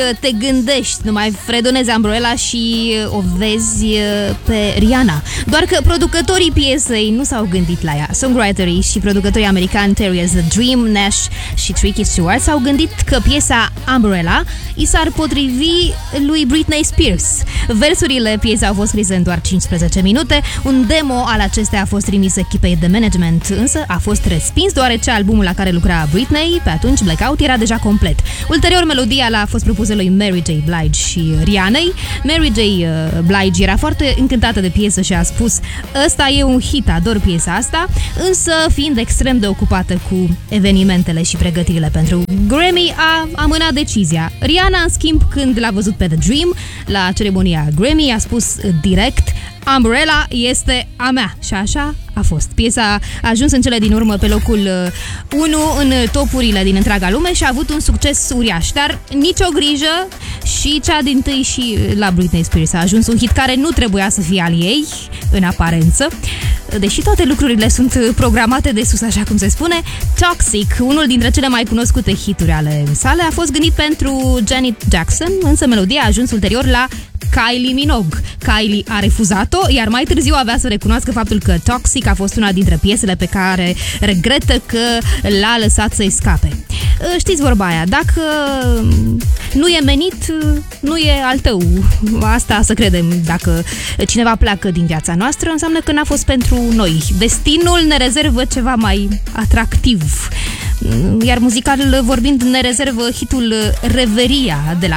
te gândești, nu mai fredonezi Umbrella și o vezi pe Rihanna. Doar că producătorii piesei nu s-au gândit la ea. Songwriterii și producătorii americani Terry The Dream, Nash și Tricky Stewart s-au gândit că piesa Umbrella i s-ar potrivi lui Britney Spears. Versurile piesei au fost scrise în doar 15 minute. Un demo al acestea a fost trimis echipei de management, însă a fost respins deoarece albumul la care lucra Britney, pe atunci Blackout, era deja complet. Ulterior, melodia a fost propusă lui Mary J. Blige și Rihanei. Mary J. Blige era foarte încântată de piesă și a spus: "Ăsta e un hit, ador piesa asta", însă fiind extrem de ocupată cu evenimentele și pregătirile pentru Grammy, a amânat decizia. Rihanna, în schimb, când l-a văzut pe The Dream la ceremonia Grammy, a spus direct: "Umbrella este a mea", și așa a fost. Piesa a ajuns în cele din urmă pe locul 1 în topurile din întreaga lume și a avut un succes uriaș, dar nicio grijă, și cea dintâi și la Britney Spears a ajuns un hit care nu trebuia să fie al ei, în aparență, deși toate lucrurile sunt programate de sus, așa cum se spune. Toxic, unul dintre cele mai cunoscute hituri ale sale, a fost gândit pentru Janet Jackson, însă melodia a ajuns ulterior la Kylie Minogue. Kylie a refuzat-o, iar mai târziu avea să recunoască faptul că Toxic a fost una dintre piesele pe care regretă că l-a lăsat să-i scape. Știți vorba aia, dacă nu e menit, nu e al tău. Asta să credem. Dacă cineva pleacă din viața noastră, înseamnă că n-a fost pentru noi. Destinul ne rezervă ceva mai atractiv. Iar muzical vorbind, ne rezervă hitul Reveria de la